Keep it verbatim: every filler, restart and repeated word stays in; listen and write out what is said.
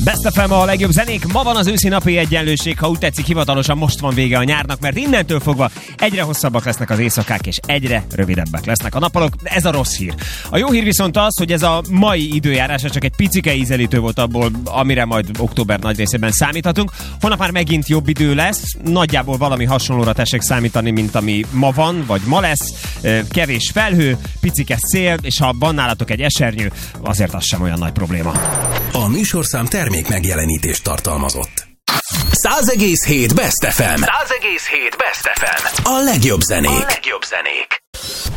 Best ef em a legjobb zenék. Ma van az őszi napi egyenlőség, ha úgy tetszik, hivatalosan most van vége a nyárnak, mert innentől fogva egyre hosszabbak lesznek az éjszakák, és egyre rövidebbek lesznek a nappalok. Ez a rossz hír. A jó hír viszont az, hogy ez a mai időjárása csak egy picike ízelítő volt abból, amire majd október nagy részében számíthatunk. Holnap már megint jobb idő lesz, nagyjából valami hasonlóra tessék számítani, mint ami ma van, vagy ma lesz. Kevés felhő, picike szél, és ha van nálatok egy esernyő, azért az sem olyan nagy probléma. A műsorszám termék megjelenítést tartalmazott. száz egész hét Best ef em. száz egész hét Best ef em. A legjobb zenék. A legjobb zenék.